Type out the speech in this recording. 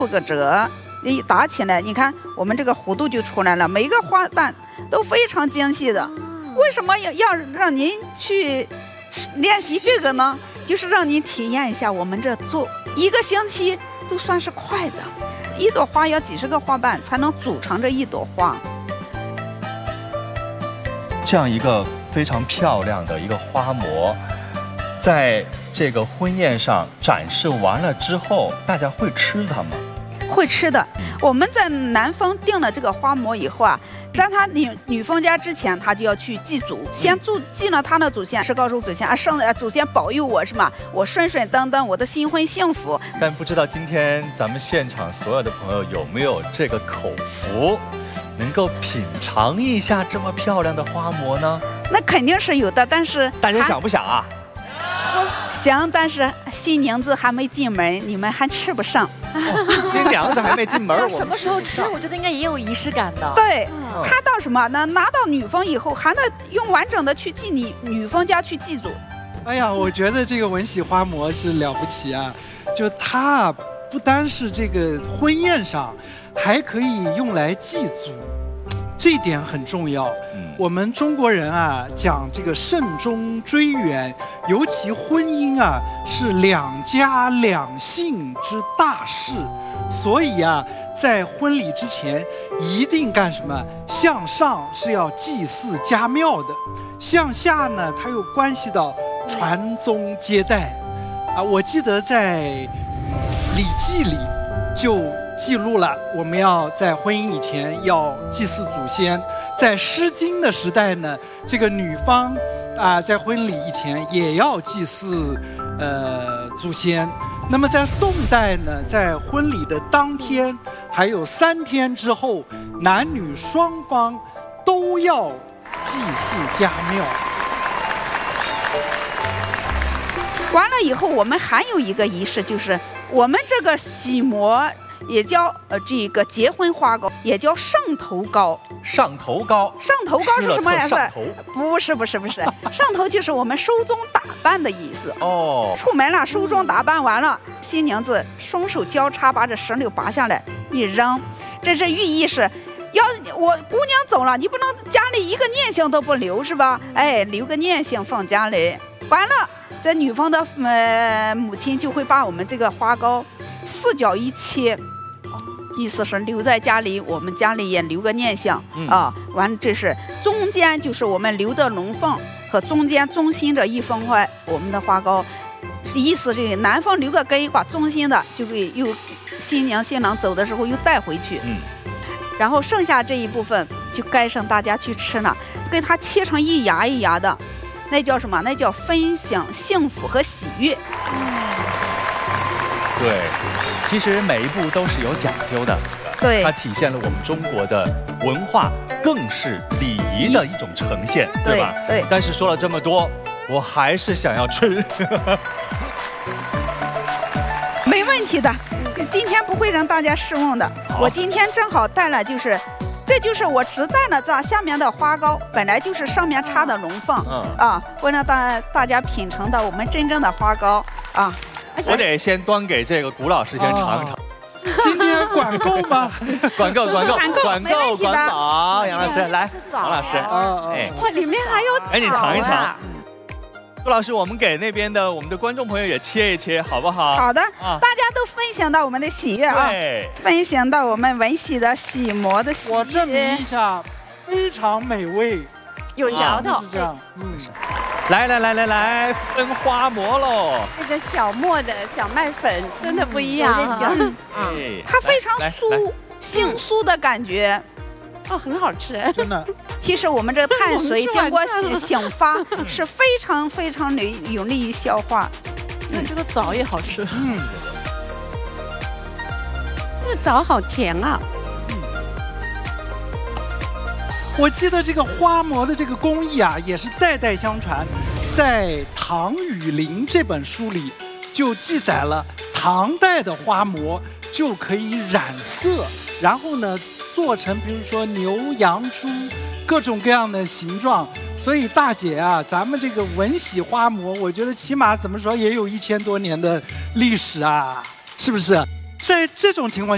个折，一打起来，你看我们这个弧度就出来了，每一个花瓣都非常精细的。为什么要让您去练习这个呢？就是让您体验一下，我们这做1个星期都算是快的。1朵花要几十个花瓣才能组成这1朵花。 这样一个非常漂亮的一个花模，在这个婚宴上展示完了之后，大家会吃它吗？ 会吃的。我们在男方定了这个花模以后啊，在他女方家之前，他就要去祭祖，先祭了他的祖先，是告诉祖先啊，祖先保佑我是吗？我顺顺当当，我的新婚幸福。 但不知道今天咱们现场所有的朋友有没有这个口福，能够品尝一下这么漂亮的花模呢？ 那肯定是有的，但是大家想不想啊？ 想，但是新娘子还没进门，你们还吃不上。 新娘子还没进门， 那什么时候吃？我觉得应该也有仪式感的。 对，他到什么呢？拿到女方以后，还得用完整的去进女方家去祭祖。 哎呀，我觉得这个文喜花模是了不起啊！就它不单是这个婚宴上，还可以用来祭祖，这一点很重要。我们中国人啊，讲这个慎终追远，尤其婚姻啊，是2家2姓之大事，所以啊，在婚礼之前一定干什么？向上是要祭祀家庙的，向下呢，它又关系到传宗接代。啊，我记得在《礼记》里就记录了，我们要在婚姻以前要祭祀祖先。在《诗经》的时代呢，这个女方啊，在婚礼以前也要祭祀祖先。那么在宋代呢，在婚礼的当天，还有3天之后，男女双方都要祭祀家庙。 完了以后，我们还有一个仪式，就是我们这个喜模也叫这个结婚花糕，也叫上头糕。 上头糕， 上头糕是什么颜色？不是，上头就是我们收宗打扮的意思。 哦， 出门了，收宗打扮完了，新娘子双手交叉把这石榴拔下来一扔，这是寓意是，我姑娘走了，你不能家里一个念想都不留是吧？哎，留个念想放家里。完了，在女方的母亲就会把我们这个花糕4角一切。意思是留在家里，我们家里也留个念想啊。完，这是中间就是我们留的龙凤和中间中心这1分块，我们的花糕，意思这个男方留个根，把中心的就给又新娘新郎走的时候又带回去。然后剩下这一部分就该上大家去吃了，跟它切成一牙一牙的，那叫什么？那叫分享幸福和喜悦。 对，其实每一步都是有讲究的， 对， 它体现了我们中国的文化，更是礼仪的一种呈现，对吧？ 对。 但是说了这么多，我还是想要吃。 没问题的，今天不会让大家失望的。我今天正好带了，这就是我只带了这下面的花糕，本来就是上面插的龙凤，为了大家品尝到我们真正的花糕啊。 我得先端给这个古老师先尝一尝。 今天管够吗？ 管够，管饱。杨老师来，王老师， 哇，里面还有枣啊！ 你尝一尝。顾老师，我们给那边的我们的观众朋友也切一切，好不好？ 好的，大家都分享到我们的喜悦啊，分享到我们文喜的喜模的喜悦。 我证明一下，非常美味， 有嚼头。 是这样， 来，分花模喽！ 这个小磨的小麦粉真的不一样， 它非常酥的感觉， 很好吃， 真的。 其实我们这个碳水经过醒发是非常有利于消化。 这个枣也好吃，这个枣好甜啊。 我记得这个花模的这个工艺啊，也是代代相传。在《唐雨林》这本书里，就记载了唐代的花模就可以染色，然后呢做成比如说牛、羊、猪各种各样的形状。所以大姐啊，咱们这个文喜花模，我觉得起码怎么说也有1000多年的历史啊，是不是？在这种情况下。